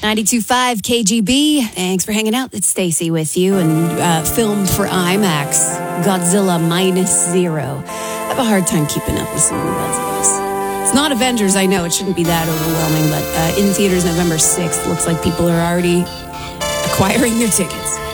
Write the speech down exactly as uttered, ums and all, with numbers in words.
ninety-two point five K G B. Thanks for hanging out. It's Stacey with you, and uh, filmed for IMAX, Godzilla Minus Zero. I have a hard time keeping up with some of the Godzillas. It's not Avengers, I know. It shouldn't be that overwhelming, but uh, in theaters November sixth. Looks like people are already acquiring their tickets.